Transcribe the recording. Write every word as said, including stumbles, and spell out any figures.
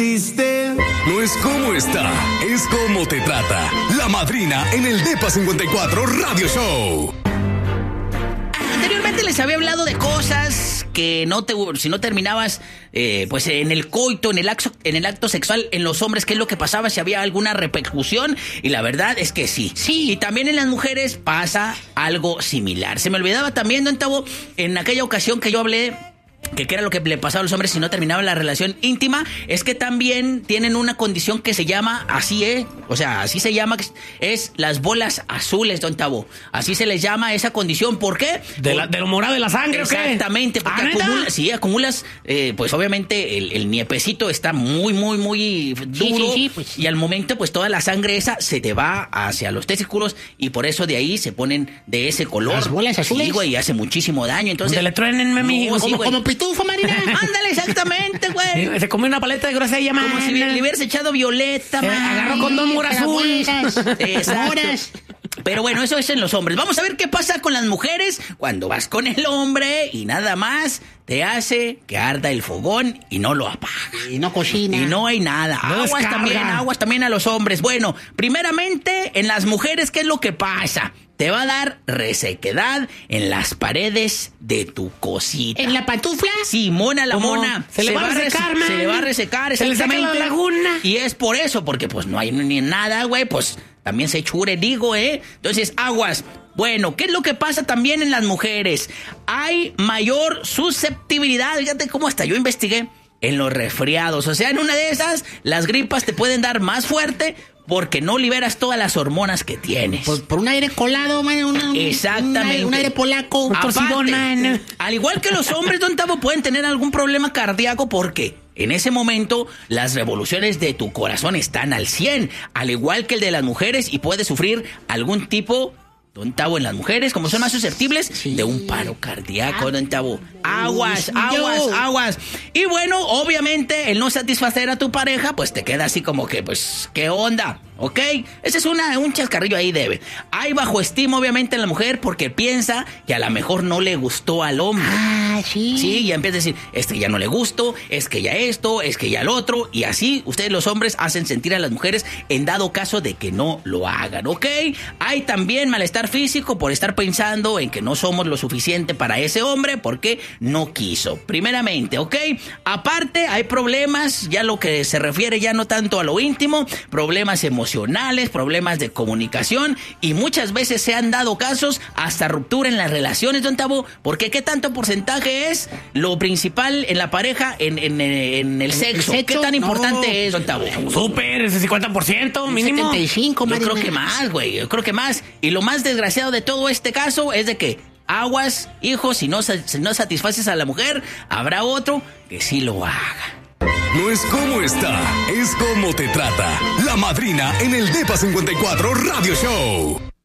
No es cómo está, es cómo te trata. La Madrina en el Depa cincuenta y cuatro Radio Show. Anteriormente les había hablado de cosas que no te, si no terminabas eh, pues en el coito, en el, acto, en el acto sexual en los hombres, qué es lo que pasaba, si había alguna repercusión, y la verdad es que sí. Sí. Y también en las mujeres pasa algo similar. Se me olvidaba también, don Tavo, en aquella ocasión que yo hablé que qué era lo que le pasaba a los hombres si no terminaban la relación íntima, es que también tienen una condición que se llama, así es, o sea, así se llama, es las bolas azules, don Tavo. Así se les llama a esa condición. ¿Por qué? ¿De, la, de lo morado de la sangre o qué? Exactamente, porque ¿Ah, acumula, sí, acumulas, eh, pues obviamente el, el niepecito está muy, muy, muy duro, sí, sí, sí, pues. Y al momento pues toda la sangre esa se te va hacia los testículos y por eso de ahí se ponen de ese color. Las bolas azules. Sí, güey, y hace muchísimo daño, entonces... Donde le truenen, mami, no, como, sí, como pitufo, Marina. Ándale, exactamente, güey. Se come una paleta de grosella, man. Como si le, le hubieras echado violeta, eh, man. Agarró con dos muras azul. Exacto. Pero bueno, eso es en los hombres. Vamos a ver qué pasa con las mujeres cuando vas con el hombre y nada más te hace que arda el fogón y no lo apaga. Y no cocina. Y no hay nada. No aguas descarga. también, aguas también a los hombres. Bueno, primeramente, en las mujeres, ¿qué es lo que pasa? Te va a dar resequedad en las paredes de tu cosita. ¿En la pantufla? Sí, mona la ¿Cómo? mona. Se le va a resecar, man. Se le va a resecar, Se le saca la laguna. Y es por eso, porque pues no hay ni nada, güey, pues también se chure, digo, ¿eh? Entonces, aguas. Bueno, ¿qué es lo que pasa también en las mujeres? Hay mayor susceptibilidad, fíjate cómo hasta yo investigué, en los resfriados. O sea, en una de esas, las gripas te pueden dar más fuerte porque no liberas todas las hormonas que tienes. Pues por un aire colado, man. Una, Exactamente. Un aire, un aire polaco. Un torcidón, man. Al igual que los hombres, don Tavo, pueden tener algún problema cardíaco porque en ese momento las revoluciones de tu corazón están al cien, al igual que el de las mujeres, y puedes sufrir algún tipo, don Tavo, en las mujeres, como son más susceptibles, sí, de un paro cardíaco, ah, don Tavo. Aguas, aguas, aguas. Y bueno, obviamente, el no satisfacer a tu pareja, pues te queda así como que, pues, ¿qué onda? ¿Ok? Ese es una, un chascarrillo ahí debe. Hay bajo estima, obviamente, en la mujer porque piensa que a lo mejor no le gustó al hombre. Ah, sí. Sí, ya empieza a decir, es que ya no le gustó, es que ya esto, es que ya lo otro. Y así, ustedes los hombres hacen sentir a las mujeres en dado caso de que no lo hagan, ¿ok? Hay también malestar físico por estar pensando en que no somos lo suficiente para ese hombre porque no quiso. Primeramente, ¿ok? Aparte, hay problemas, ya lo que se refiere ya no tanto a lo íntimo, problemas emocionales, problemas de comunicación, y muchas veces se han dado casos hasta ruptura en las relaciones, don Tavo, porque ¿qué tanto porcentaje es lo principal en la pareja en, en, en el sexo? ¿Qué tan importante no. es, don Tavo? Súper, ese cincuenta por ciento mínimo. setenta y cinco, yo creo que más, güey, yo creo que más. Y lo más desgraciado de todo este caso es de que aguas, hijos, si no, si no satisfaces a la mujer, habrá otro que sí lo haga. No es cómo está, es cómo te trata. La Madrina en el Depa cincuenta y cuatro Radio Show.